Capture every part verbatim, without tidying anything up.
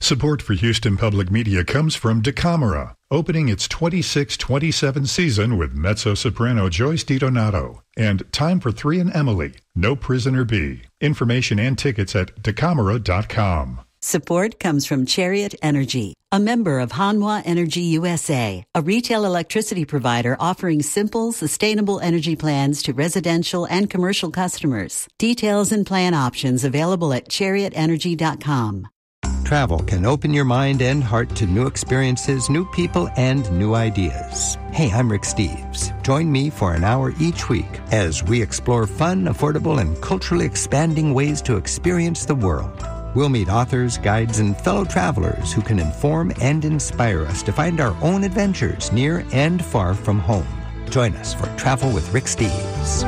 Support for Houston Public Media comes from DeCamera, opening its twenty-six twenty-seven season with mezzo-soprano Joyce DiDonato. And Time for Three and Emily, No Prisoner Bee. Information and tickets at decamera dot com. Support comes from Chariot Energy, a member of Hanwha Energy U S A, a retail electricity provider offering simple, sustainable energy plans to residential and commercial customers. Details and plan options available at chariot energy dot com. Travel can open your mind and heart to new experiences, new people, and new ideas. Hey, I'm Rick Steves. Join me for an hour each week as we explore fun, affordable, and culturally expanding ways to experience the world. We'll meet authors, guides, and fellow travelers who can inform and inspire us to find our own adventures near and far from home. Join us for Travel with Rick Steves.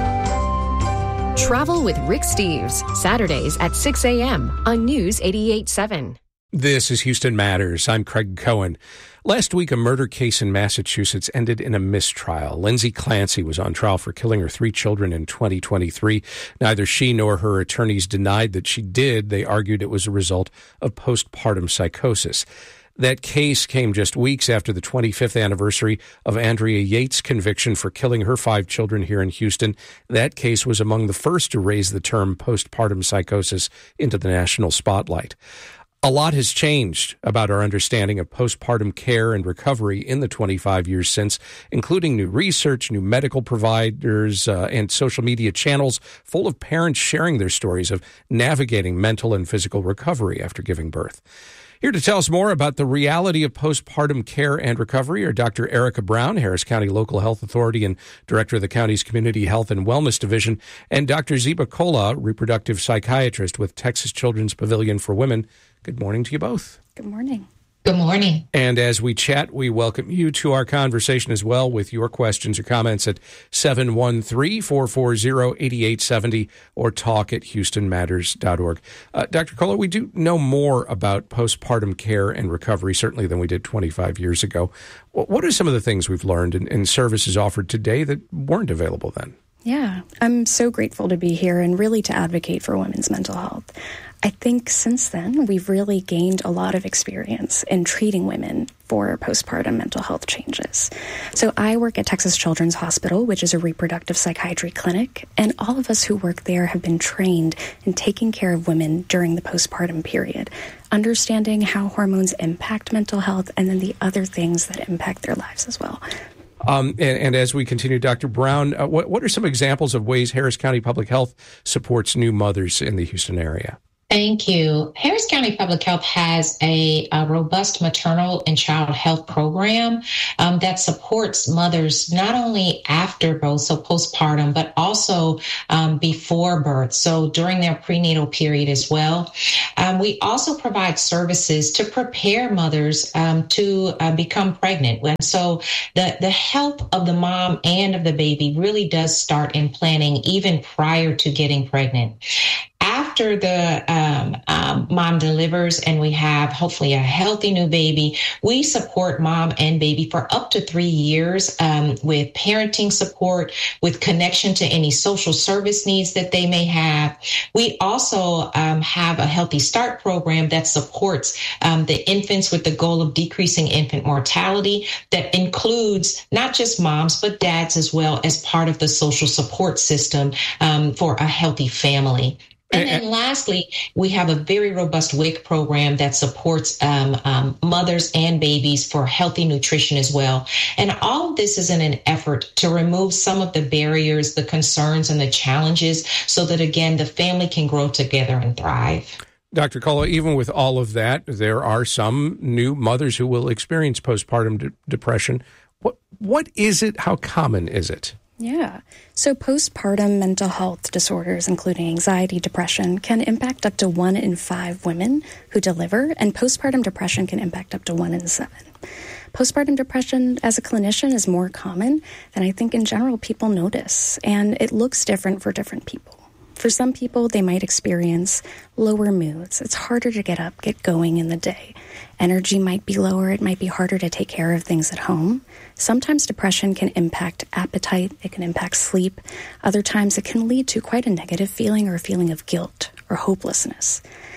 Travel with Rick Steves, Saturdays at six a.m. on News eighty-eight point seven. This is Houston Matters. I'm Craig Cohen. Last week, a murder case in Massachusetts ended in a mistrial. Lindsay Clancy was on trial for killing her three children in twenty twenty-three. Neither she nor her attorneys denied that she did. They argued it was a result of postpartum psychosis. That case came just weeks after the twenty-fifth anniversary of Andrea Yates' conviction for killing her five children here in Houston. That case was among the first to raise the term postpartum psychosis into the national spotlight. A lot has changed about our understanding of postpartum care and recovery in the twenty-five years since, including new research, new medical providers, uh, and social media channels full of parents sharing their stories of navigating mental and physical recovery after giving birth. Here to tell us more about the reality of postpartum care and recovery are Doctor Erica Brown, Harris County Local Health Authority and Director of the county's Community Health and Wellness Division, and Doctor Ziba Kola, reproductive psychiatrist with Texas Children's Pavilion for Women. Good morning to you both. Good morning. Good morning. And as we chat, we welcome you to our conversation as well with your questions or comments at seven one three, four four zero, eight eight seven zero or talk at houston matters dot org. Uh, Doctor Kola, we do know more about postpartum care and recovery, certainly than we did twenty-five years ago. What are some of the things we've learned and, and services offered today that weren't available then? Yeah, I'm so grateful to be here and really to advocate for women's mental health. I think since then, we've really gained a lot of experience in treating women for postpartum mental health changes. So I work at Texas Children's Hospital, which is a reproductive psychiatry clinic, and all of us who work there have been trained in taking care of women during the postpartum period, understanding how hormones impact mental health and then the other things that impact their lives as well. Um, and, and as we continue, Doctor Brown, uh, what, what are some examples of ways Harris County Public Health supports new mothers in the Houston area? Thank you. Harris County Public Health has a, a robust maternal and child health program um, that supports mothers not only after birth, so postpartum, but also um, before birth, so during their prenatal period as well. Um, we also provide services to prepare mothers um, to uh, become pregnant. And so the, the health of the mom and of the baby really does start in planning even prior to getting pregnant. After the um, um, mom delivers and we have hopefully a healthy new baby, we support mom and baby for up to three years um, with parenting support, with connection to any social service needs that they may have. We also um, have a Healthy Start program that supports um, the infants with the goal of decreasing infant mortality that includes not just moms, but dads as well as part of the social support system um, for a healthy family. And then lastly, we have a very robust W I C program that supports um, um, mothers and babies for healthy nutrition as well. And all of this is in an effort to remove some of the barriers, the concerns, and the challenges so that, again, the family can grow together and thrive. Doctor Kola, even with all of that, there are some new mothers who will experience postpartum de- depression. What What is it? How common is it? Yeah. So postpartum mental health disorders, including anxiety, depression, can impact up to one in five women who deliver, and postpartum depression can impact up to one in seven. Postpartum depression, as a clinician, is more common than I think in general people notice, and it looks different for different people. For some people, they might experience lower moods. It's harder to get up, get going in the day. Energy might be lower. It might be harder to take care of things at home. Sometimes depression can impact appetite. It can impact sleep. Other times it can lead to quite a negative feeling or a feeling of guilt or hopelessness.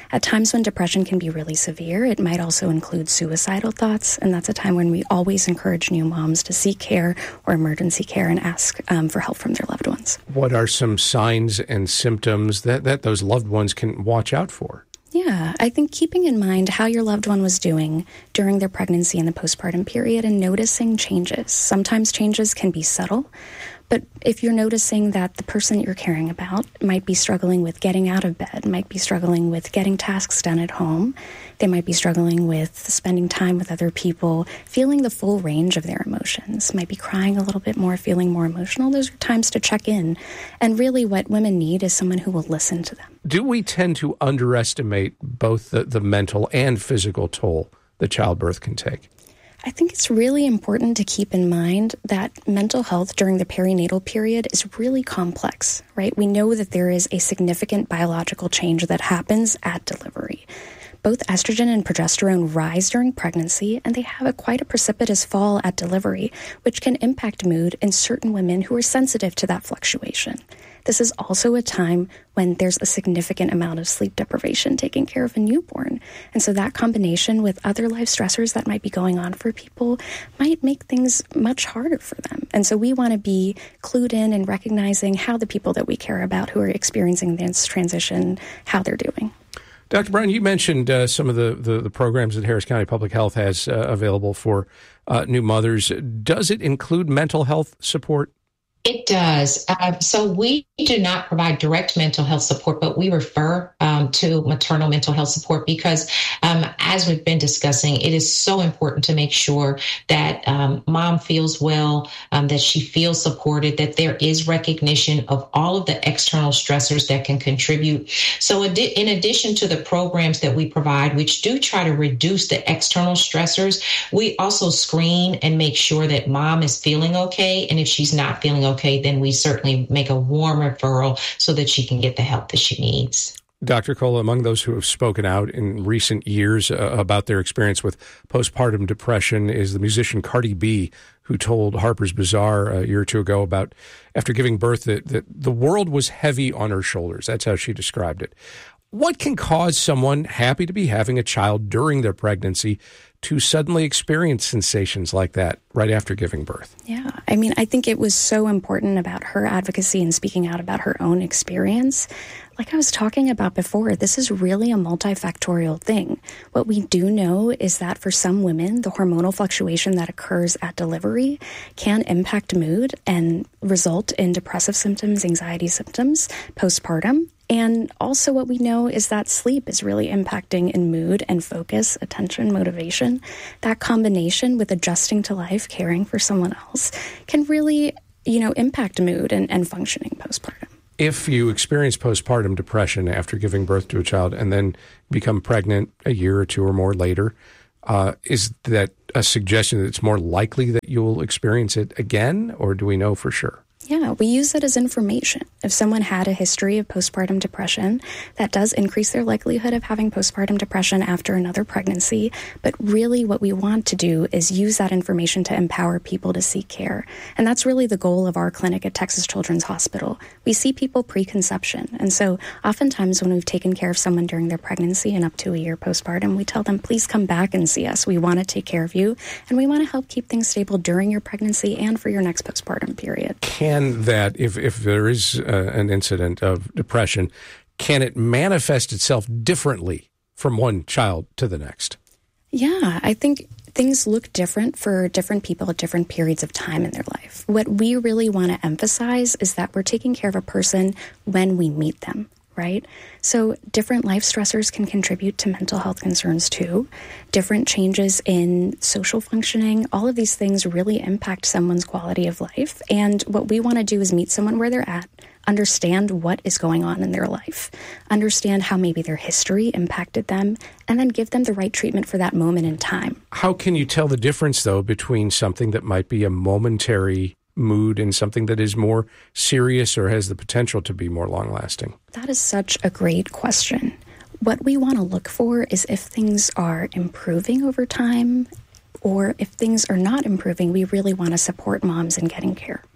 At times when depression can be really severe, it might also include suicidal thoughts, and that's a time when we always encourage new moms to seek care or emergency care and ask um, for help from their loved ones. What are some signs and symptoms that, that those loved ones can watch out for? Yeah, I think keeping in mind how your loved one was doing during their pregnancy and the postpartum period and noticing changes. Sometimes changes can be subtle, but if you're noticing that the person that you're caring about might be struggling with getting out of bed, might be struggling with getting tasks done at home, they might be struggling with spending time with other people, feeling the full range of their emotions, might be crying a little bit more, feeling more emotional, those are times to check in. And really what women need is someone who will listen to them. Do we tend to underestimate both the, the mental and physical toll that childbirth can take? I think it's really important to keep in mind that mental health during the perinatal period is really complex, right? We know that there is a significant biological change that happens at delivery. Both estrogen and progesterone rise during pregnancy, and they have a quite a precipitous fall at delivery, which can impact mood in certain women who are sensitive to that fluctuation. This is also a time when there's a significant amount of sleep deprivation taking care of a newborn. And so that combination with other life stressors that might be going on for people might make things much harder for them. And so we want to be clued in and recognizing how the people that we care about who are experiencing this transition, how they're doing. Doctor Brown, you mentioned uh, some of the, the, the programs that Harris County Public Health has uh, available for uh, new mothers. Does it include mental health support? It does. Uh, so we do not provide direct mental health support, but we refer um, to maternal mental health support because, um, as we've been discussing, it is so important to make sure that um, mom feels well, um, that she feels supported, that there is recognition of all of the external stressors that can contribute. So in addition to the programs that we provide, which do try to reduce the external stressors, we also screen and make sure that mom is feeling okay. And if she's not feeling okay, Okay, then we certainly make a warm referral so that she can get the help that she needs. Doctor Kola, among those who have spoken out in recent years uh, about their experience with postpartum depression is the musician Cardi B, who told Harper's Bazaar a year or two ago about after giving birth that, that the world was heavy on her shoulders. That's how she described it. What can cause someone happy to be having a child during their pregnancy to suddenly experience sensations like that right after giving birth? Yeah, I mean, I think it was so important about her advocacy and speaking out about her own experience. Like I was talking about before, this is really a multifactorial thing. What we do know is that for some women, the hormonal fluctuation that occurs at delivery can impact mood and result in depressive symptoms, anxiety symptoms postpartum. And also what we know is that sleep is really impacting in mood and focus, attention, motivation. That combination with adjusting to life, caring for someone else can really, you know, impact mood and, and functioning postpartum. If you experience postpartum depression after giving birth to a child and then become pregnant a year or two or more later, uh, is that a suggestion that it's more likely that you'll experience it again, or do we know for sure? Yeah, we use it as information. If someone had a history of postpartum depression, that does increase their likelihood of having postpartum depression after another pregnancy. But really what we want to do is use that information to empower people to seek care. And that's really the goal of our clinic at Texas Children's Hospital. We see people pre-conception. And so oftentimes when we've taken care of someone during their pregnancy and up to a year postpartum, we tell them, please come back and see us. We want to take care of you, and we want to help keep things stable during your pregnancy and for your next postpartum period. Can that, if, if there is uh, an incident of depression, can it manifest itself differently from one child to the next? Yeah, I think things look different for different people at different periods of time in their life. What we really want to emphasize is that we're taking care of a person when we meet them, right? So different life stressors can contribute to mental health concerns too. Different changes in social functioning, all of these things really impact someone's quality of life. And what we want to do is meet someone where they're at, understand what is going on in their life, understand how maybe their history impacted them, and then give them the right treatment for that moment in time. How can you tell the difference, though, between something that might be a momentary mood and something that is more serious or has the potential to be more long-lasting? That is such a great question. What we want to look for is if things are improving over time, or if things are not improving, we really want to support moms in getting care.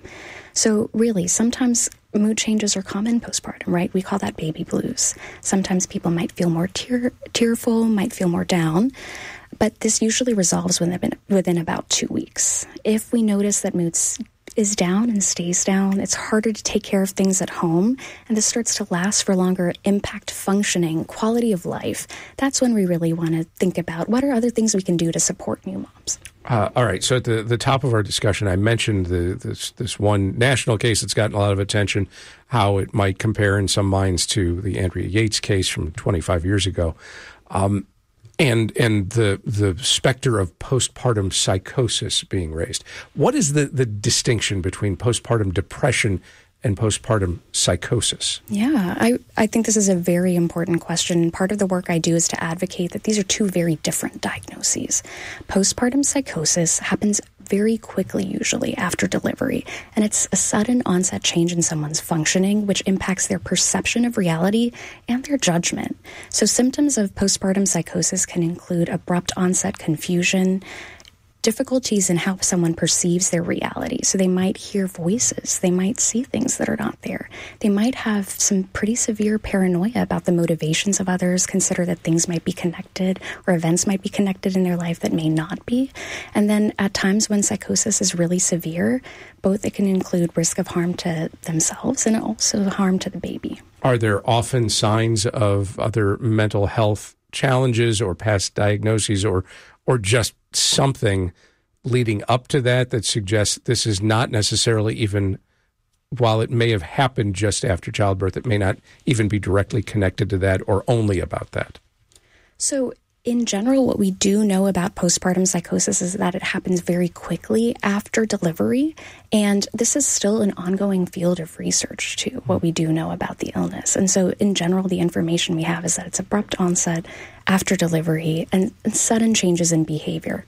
So really, sometimes mood changes are common postpartum, right? We call that baby blues. Sometimes people might feel more tear, tearful, might feel more down, but this usually resolves within, within about two weeks. If we notice that mood is down and stays down, it's harder to take care of things at home, and this starts to last for longer, impact functioning, quality of life, that's when we really want to think about what are other things we can do to support new moms. Uh, all right. So at the, the top of our discussion, I mentioned the, this this one national case that's gotten a lot of attention, how it might compare in some minds to the Andrea Yates case from twenty-five years ago, um, and and the the specter of postpartum psychosis being raised. What is the, the distinction between postpartum depression and postpartum psychosis? Yeah, I, I think this is a very important question. Part of the work I do is to advocate that these are two very different diagnoses. Postpartum psychosis happens very quickly, usually after delivery, and it's a sudden onset change in someone's functioning, which impacts their perception of reality and their judgment. So symptoms of postpartum psychosis can include abrupt onset confusion, difficulties in how someone perceives their reality. So they might hear voices. They might see things that are not there. They might have some pretty severe paranoia about the motivations of others, consider that things might be connected or events might be connected in their life that may not be. And then at times when psychosis is really severe, both it can include risk of harm to themselves and also harm to the baby. Are there often signs of other mental health challenges or past diagnoses or or just something leading up to that that suggests this is not necessarily even, while it may have happened just after childbirth, it may not even be directly connected to that or only about that? So in general, what we do know about postpartum psychosis is that it happens very quickly after delivery, and this is still an ongoing field of research, too, what we do know about the illness. And so in general, the information we have is that it's abrupt onset after delivery and, and sudden changes in behavior.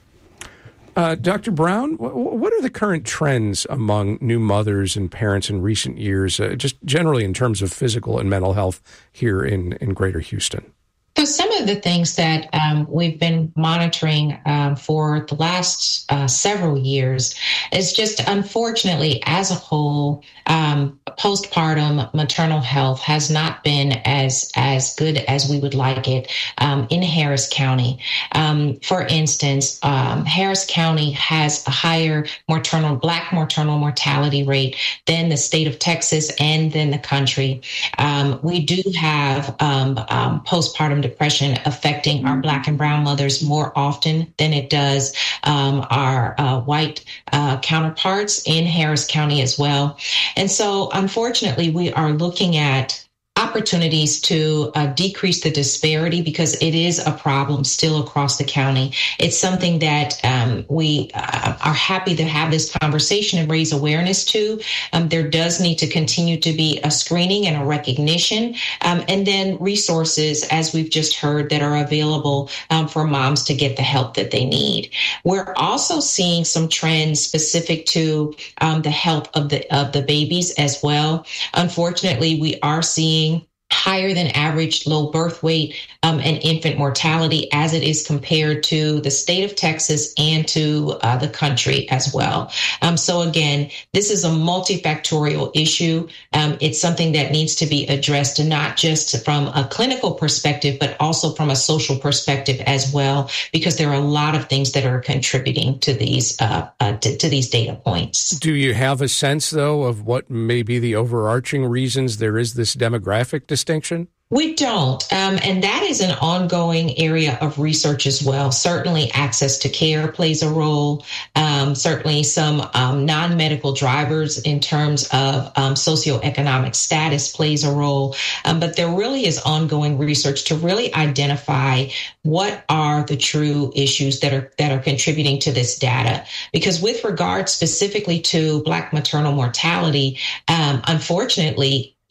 Uh, Doctor Brown, what are the current trends among new mothers and parents in recent years, uh, just generally in terms of physical and mental health here in, in Greater Houston? So some of the things that um, we've been monitoring um, for the last uh, several years is just, unfortunately, as a whole, um, postpartum maternal health has not been as as good as we would like it um, in Harris County. Um, for instance, um, Harris County has a higher maternal Black maternal mortality rate than the state of Texas and than the country. Um, we do have um, um, postpartum depression affecting our Black and brown mothers more often than it does um, our uh, white uh, counterparts in Harris County as well. And so, unfortunately, we are looking at opportunities to uh, decrease the disparity because it is a problem still across the county. It's something that um, we uh, are happy to have this conversation and raise awareness to. Um, there does need to continue to be a screening and a recognition, um, and then resources, as we've just heard, that are available um, for moms to get the help that they need. We're also seeing some trends specific to um, the health of the of the babies as well. Unfortunately, we are seeing higher than average low birth weight um, and infant mortality as it is compared to the state of Texas and to uh, the country as well. Um, so again, this is a multifactorial issue. Um, it's something that needs to be addressed, and not just from a clinical perspective, but also from a social perspective as well, because there are a lot of things that are contributing to these uh, uh, to, to these data points. Do you have a sense, though, of what may be the overarching reasons there is this demographic distinction? We don't. Um, and that is an ongoing area of research as well. Certainly access to care plays a role. Um, certainly some um, non-medical drivers in terms of um, socioeconomic status plays a role. Um, but there really is ongoing research to really identify what are the true issues that are that are contributing to this data. Because with regard specifically to Black maternal mortality, um, unfortunately,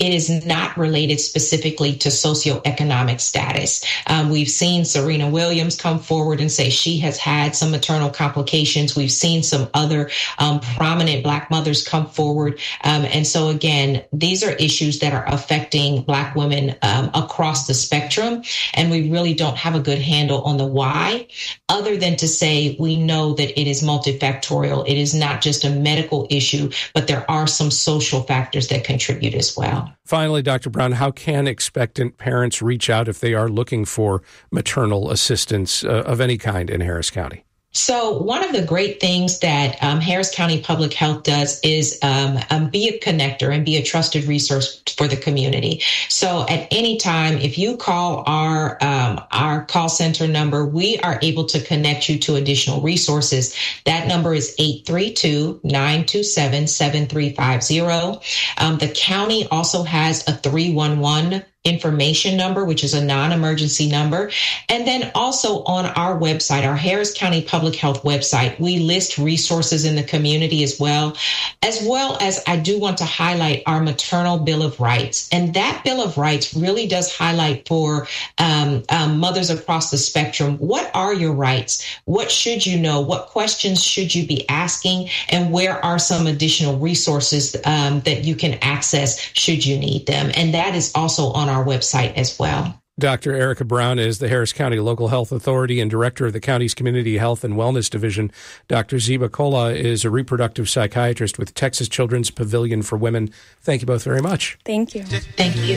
it is not related specifically to socioeconomic status. Um, we've seen Serena Williams come forward and say she has had some maternal complications. We've seen some other um, prominent Black mothers come forward. Um, and so, again, these are issues that are affecting Black women um, across the spectrum. And we really don't have a good handle on the why, other than to say we know that it is multifactorial. It is not just a medical issue, but there are some social factors that contribute as well. Finally, Doctor Brown, how can expectant parents reach out if they are looking for maternal assistance uh, of any kind in Harris County? So one of the great things that um, Harris County Public Health does is um, um, be a connector and be a trusted resource for the community. So at any time, if you call our um, our call center number, we are able to connect you to additional resources. That number is eight three two, nine two seven, seven three five zero. Um, the county also has a three one one information number, which is a non-emergency number. And then also on our website, our Harris County Public Health website, we list resources in the community as well, as well as I do want to highlight our maternal Bill of Rights. And that Bill of Rights really does highlight for um, um, mothers across the spectrum, what are your rights? What should you know? What questions should you be asking? And where are some additional resources um, that you can access should you need them? And that is also on our website as well. Doctor Erica Brown is the Harris County Local Health Authority and Director of the county's Community Health and Wellness Division. Doctor Ziba Kola is a reproductive psychiatrist with Texas Children's Pavilion for Women. Thank you both very much. Thank you. Thank you.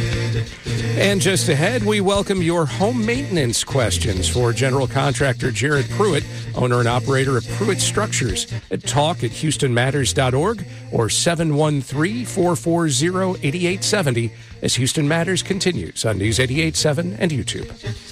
And just ahead, we welcome your home maintenance questions for general contractor Jared Pruitt, owner and operator of Pruitt Structures, at talk at houston matters dot org or seven one three, four four zero, eight eight seven zero as Houston Matters continues on News eighty-eight point seven and YouTube.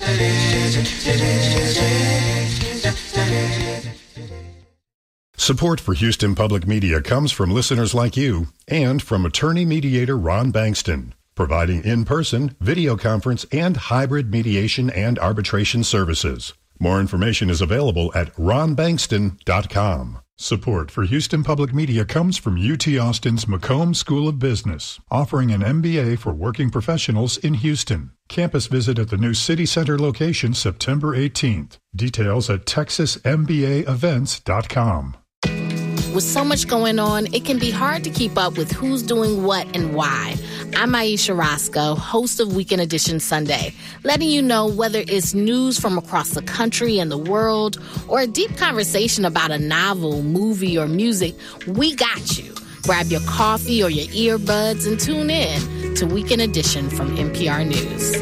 Support for Houston Public Media comes from listeners like you and from attorney mediator Ron Bankston, providing in-person, video conference, and hybrid mediation and arbitration services. More information is available at ron bankston dot com. Support for Houston Public Media comes from U T Austin's Macomb School of Business, offering an M B A for working professionals in Houston. Campus visit at the new City Center location September eighteenth. Details at texas m b a events dot com. With so much going on, it can be hard to keep up with who's doing what and why. I'm Aisha Roscoe, host of Weekend Edition Sunday, letting you know whether it's news from across the country and the world or a deep conversation about a novel, movie, or music, we got you. Grab your coffee or your earbuds and tune in to Weekend Edition from N P R News.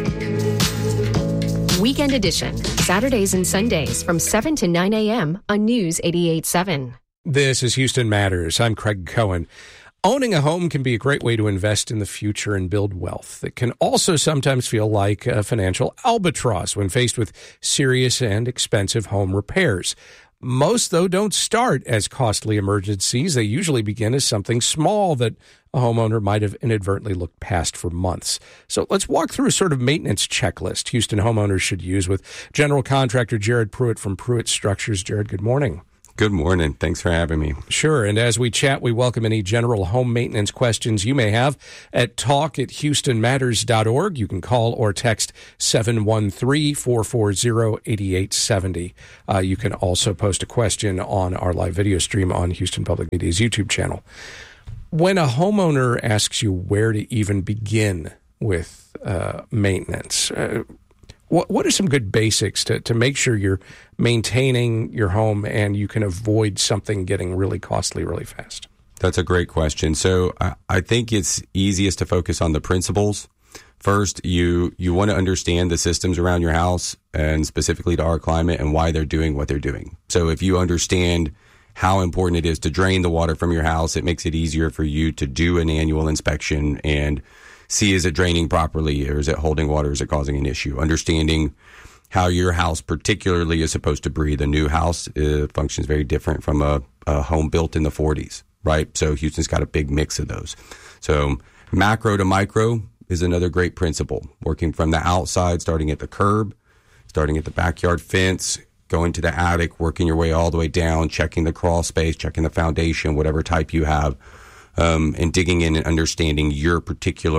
Weekend Edition, Saturdays and Sundays from seven to nine a.m. on News eighty-eight point seven. This is Houston Matters. I'm Craig Cohen. Owning a home can be a great way to invest in the future and build wealth. It can also sometimes feel like a financial albatross when faced with serious and expensive home repairs. Most, though, don't start as costly emergencies. They usually begin as something small that a homeowner might have inadvertently looked past for months. So let's walk through a sort of maintenance checklist Houston homeowners should use with general contractor Jared Pruitt from Pruitt Structures. Jared, good morning. Good morning. Thanks for having me. Sure. And as we chat, we welcome any general home maintenance questions you may have at talk at houston matters dot org. You can call or text seven one three, four four zero, eight eight seven zero. Uh, you can also post a question on our live video stream on Houston Public Media's YouTube channel. When a homeowner asks you where to even begin with uh, maintenance, uh, What what are some good basics to, to make sure you're maintaining your home and you can avoid something getting really costly really fast? That's a great question. So I, I think it's easiest to focus on the principles. First, you you want to understand the systems around your house and specifically to our climate and why they're doing what they're doing. So if you understand how important it is to drain the water from your house, it makes it easier for you to do an annual inspection and see, is it draining properly, or is it holding water, is it causing an issue? Understanding how your house particularly is supposed to breathe. A new house uh, functions very different from a, a home built in the forties, right? So Houston's got a big mix of those. So macro to micro is another great principle, working from the outside, starting at the curb, starting at the backyard fence, going to the attic, working your way all the way down, checking the crawl space, checking the foundation, whatever type you have. Um, and digging in and understanding your particular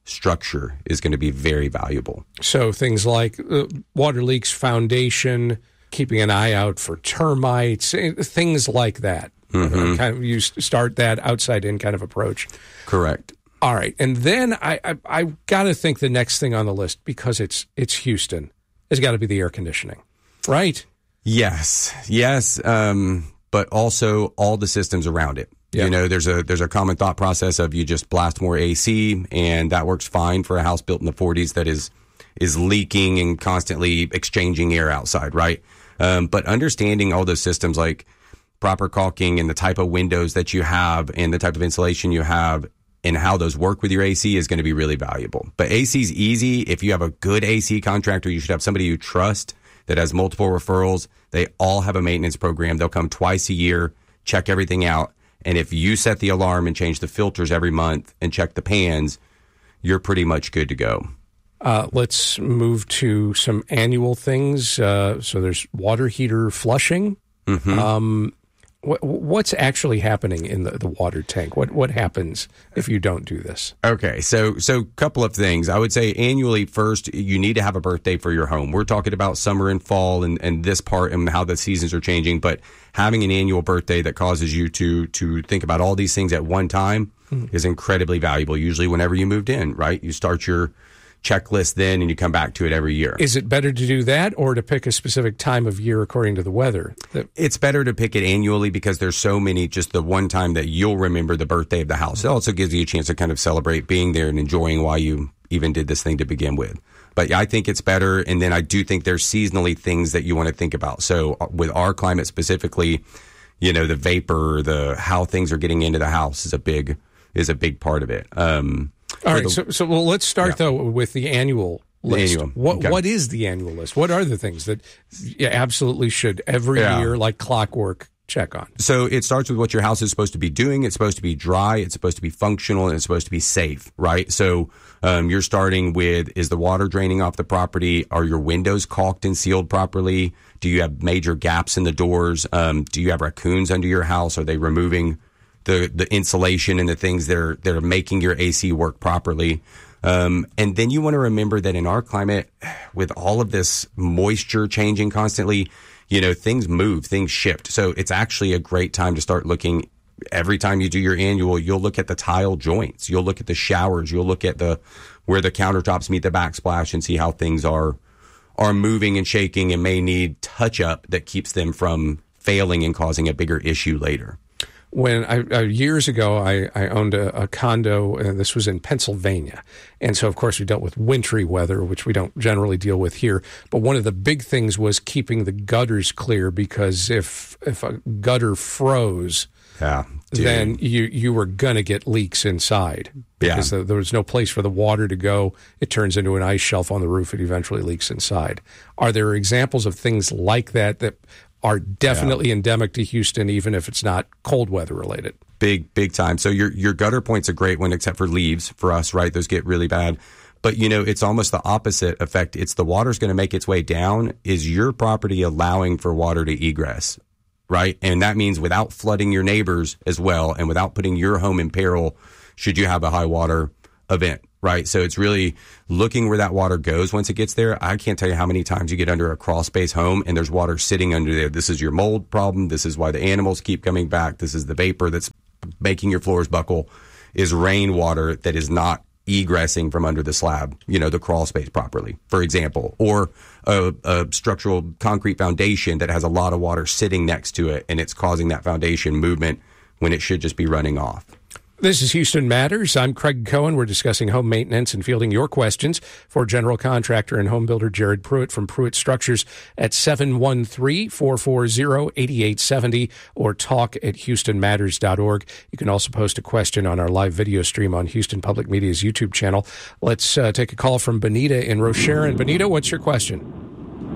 structure is going to be very valuable. So things like uh, water leaks, foundation, keeping an eye out for termites, things like that. Mm-hmm. Uh, kind of you start that outside in kind of approach. Correct. All right, and then I I, I got to think the next thing on the list, because it's it's Houston, has got to be the air conditioning, right? Yes, yes, um, but also all the systems around it. Yep. You know, there's a there's a common thought process of you just blast more A C, and that works fine for a house built in the forties that is is leaking and constantly exchanging air outside, right? Um, but understanding all those systems like proper caulking and the type of windows that you have and the type of insulation you have and how those work with your A C is going to be really valuable. But A C is easy. If you have a good A C contractor, you should have somebody you trust that has multiple referrals. They all have a maintenance program. They'll come twice a year, check everything out. And if you set the alarm and change the filters every month and check the pans, you're pretty much good to go. Uh, let's move to some annual things. Uh, so there's water heater flushing. Mm-hmm. Um, what, what's actually happening in the, the water tank? What what happens if you don't do this? Okay, so so couple of things. I would say annually, first, you need to have a birthday for your home. We're talking about summer and fall and, and this part and how the seasons are changing, but having an annual birthday that causes you to to think about all these things at one time mm-hmm. is incredibly valuable. Usually whenever you moved in, right? You start your checklist then and you come back to it every year. Is it better to do that or to pick a specific time of year according to the weather? It's better to pick it annually because there's so many, just the one time that you'll remember the birthday of the house. It also gives you a chance to kind of celebrate being there and enjoying why you even did this thing to begin with. But I think it's better. And then I do think there's seasonally things that you want to think about. So with our climate specifically, you know, the vapor, the how things are getting into the house is a big, is a big part of it. Um, All right, the, so, so well, let's start, yeah. though, with the annual list. The annual. What Okay. What is the annual list? What are the things that you absolutely should every Yeah. year, like clockwork, check on? So it starts with what your house is supposed to be doing. It's supposed to be dry. It's supposed to be functional, and it's supposed to be safe, right? So um, you're starting with, is the water draining off the property? Are your windows caulked and sealed properly? Do you have major gaps in the doors? Um, do you have raccoons under your house? Are they removing the the insulation and the things that are that are making your A C work properly? Um, and then you want to remember that in our climate, with all of this moisture changing constantly, you know, things move, things shift. So it's actually a great time to start looking. Every time you do your annual, you'll look at the tile joints, you'll look at the showers, you'll look at the where the countertops meet the backsplash and see how things are are moving and shaking and may need touch up that keeps them from failing and causing a bigger issue later. When I, uh, years ago, I, I owned a, a condo, and this was in Pennsylvania. And so, of course, we dealt with wintry weather, which we don't generally deal with here. But one of the big things was keeping the gutters clear, because if if a gutter froze, yeah, then you, you were going to get leaks inside. Because Yeah. the, there was no place for the water to go. It turns into an ice shelf on the roof. It eventually leaks inside. Are there examples of things like that that are definitely yeah. endemic to Houston, even if it's not cold weather related? Big, big time. So your your gutter point's a great one, except for leaves for us, right? Those get really bad. But, you know, it's almost the opposite effect. It's the water's going to make its way down. Is your property allowing for water to egress, right? And that means without flooding your neighbors as well and without putting your home in peril should you have a high water event, right? So it's really looking where that water goes once it gets there. I can't tell you how many times you get under a crawl space home and there's water sitting under there. This is your mold problem. This is why the animals keep coming back. This is the vapor that's making your floors buckle, is rainwater that is not egressing from under the slab, you know, the crawl space properly, for example, or a, a structural concrete foundation that has a lot of water sitting next to it and it's causing that foundation movement when it should just be running off. This is Houston Matters. I'm Craig Cohen. We're discussing home maintenance and fielding your questions for general contractor and home builder Jared Pruitt from Pruitt Structures at seven one three, four four zero, eight eight seven zero or talk at houston matters dot org. You can also post a question on our live video stream on Houston Public Media's YouTube channel. Let's uh, take a call from Benita in Rocheron. Benita, what's your question?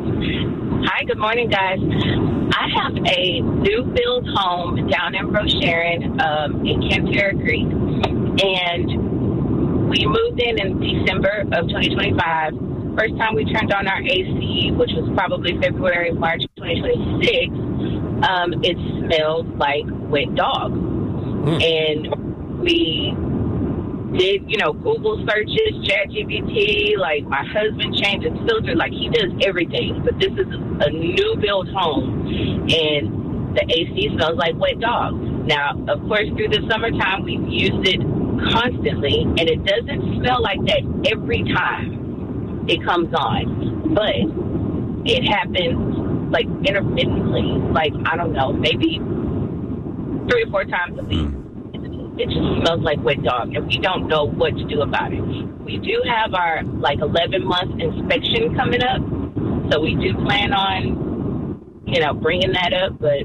Hi, good morning, guys. I have a new build home down in Rocheron um, in Cantera Creek, and we moved in in December of twenty twenty-five. First time we turned on our A C, which was probably February, March of twenty twenty-six, um, it smelled like wet dog. Mm. And we did, you know, Google searches, ChatGPT. Like, my husband changes filter. Like, he does everything. But this is a new build home, and the A C smells like wet dog. Now, of course, through the summertime, we've used it constantly, and it doesn't smell like that every time it comes on. But it happens, like, intermittently. Like, I don't know, maybe three or four times a week. It just smells like wet dog, and we don't know what to do about it. We do have our, like, eleven-month inspection coming up, so we do plan on, you know, bringing that up, but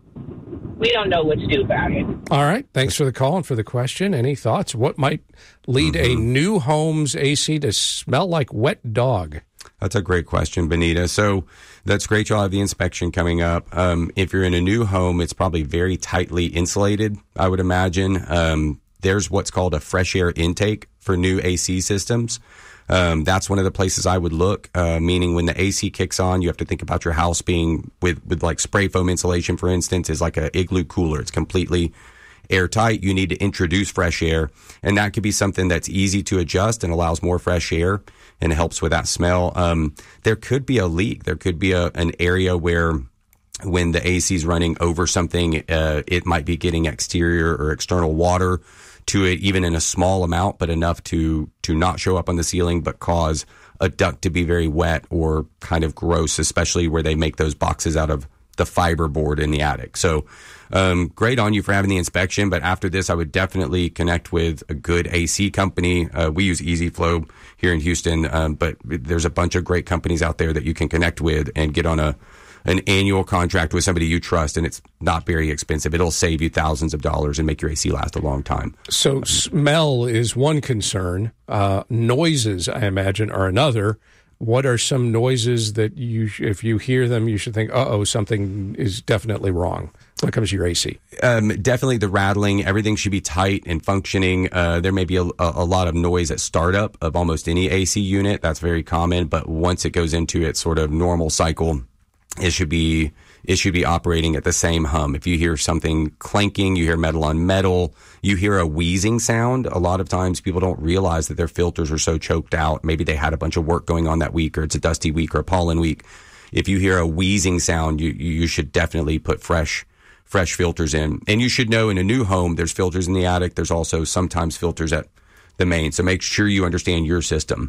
we don't know what to do about it. All right. Thanks for the call and for the question. Any thoughts? What might lead mm-hmm. a new home's A C to smell like wet dog? That's a great question, Benita. So that's great. You'll have the inspection coming up. Um, if you're in a new home, it's probably very tightly insulated, I would imagine. Um, there's what's called a fresh air intake for new A C systems. Um, that's one of the places I would look, uh, meaning when the A C kicks on, you have to think about your house being with, with like spray foam insulation, for instance, is like a igloo cooler. It's completely airtight. You need to introduce fresh air, and that could be something that's easy to adjust and allows more fresh air and helps with that smell. Um, there could be a leak. There could be a, an area where when the A C is running over something, uh, it might be getting exterior or external water to it, even in a small amount, but enough to to not show up on the ceiling, but cause a duct to be very wet or kind of gross, especially where they make those boxes out of the fiber board in the attic. So um, great on you for having the inspection, but after this, I would definitely connect with a good A C company. Uh, we use EasyFlow here in Houston, um, but there's a bunch of great companies out there that you can connect with and get on a an annual contract with somebody you trust, and it's not very expensive. It'll save you thousands of dollars and make your A C last a long time. So smell is one concern. Uh, noises, I imagine, are another. What are some noises that you, if you hear them, you should think, uh-oh, something is definitely wrong when it comes to your A C? Um, definitely the rattling. Everything should be tight and functioning. Uh, there may be a, a lot of noise at startup of almost any A C unit. That's very common. But once it goes into its sort of normal cycle, it should be it should be operating at the same hum. If you hear something clanking, you hear metal on metal, you hear a wheezing sound. A lot of times people don't realize that their filters are so choked out. Maybe they had a bunch of work going on that week, or it's a dusty week or a pollen week. If you hear a wheezing sound, you you should definitely put fresh fresh filters in. And you should know in a new home, there's filters in the attic. There's also sometimes filters at the main. So make sure you understand your system.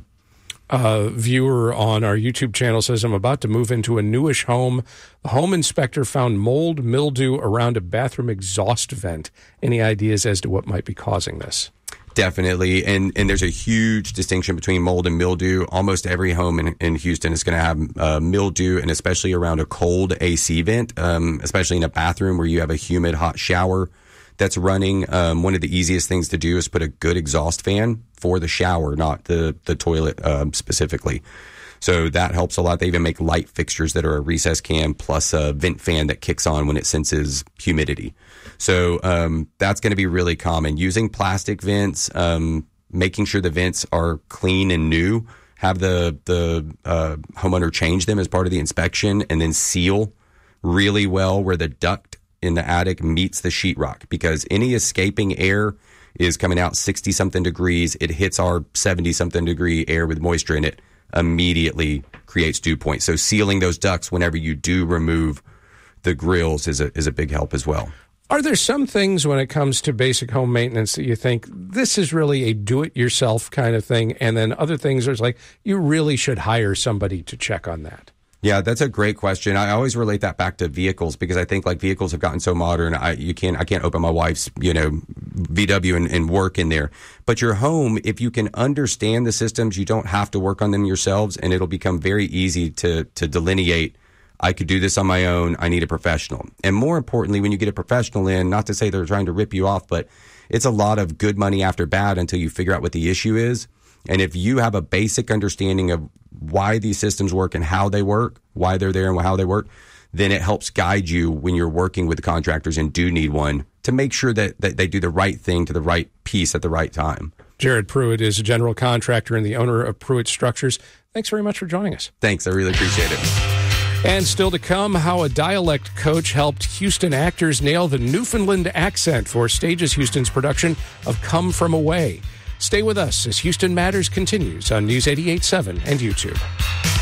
A viewer on our YouTube channel says, I'm about to move into a newish home. The home inspector found mold, mildew around a bathroom exhaust vent. Any ideas as to what might be causing this? Definitely. And and there's a huge distinction between mold and mildew. Almost every home in, in Houston is going to have uh, mildew, and especially around a cold A C vent, um, especially in a bathroom where you have a humid, hot shower that's running. Um, one of the easiest things to do is put a good exhaust fan for the shower, not the, the toilet um, specifically. So that helps a lot. They even make light fixtures that are a recessed cam plus a vent fan that kicks on when it senses humidity. So um, that's going to be really common. Using plastic vents, um, making sure the vents are clean and new, have the, the uh, homeowner change them as part of the inspection, and then seal really well where the duct in the attic meets the sheetrock, because any escaping air is coming out sixty something degrees. It hits our seventy something degree air with moisture in it, immediately creates dew points. So sealing those ducts whenever you do remove the grills is a is a big help as well. Are there some things when it comes to basic home maintenance that you think this is really a do-it-yourself kind of thing, and then other things are like you really should hire somebody to check on that? Yeah, that's a great question. I always relate that back to vehicles, because I think like vehicles have gotten so modern. I you can't I can't open my wife's you know V W and, and work in there. But your home, if you can understand the systems, you don't have to work on them yourselves, and it'll become very easy to to delineate. I could do this on my own. I need a professional. And more importantly, when you get a professional in, not to say they're trying to rip you off, but it's a lot of good money after bad until you figure out what the issue is. And if you have a basic understanding of why these systems work and how they work, why they're there and how they work, then it helps guide you when you're working with the contractors and do need one to make sure that, that they do the right thing to the right piece at the right time. Jared Pruitt is a general contractor and the owner of Pruitt Structures. Thanks very much for joining us. Thanks. I really appreciate it. And still to come, how a dialect coach helped Houston actors nail the Newfoundland accent for Stages Houston's production of Come From Away. Stay with us as Houston Matters continues on News eighty-eight point seven and YouTube.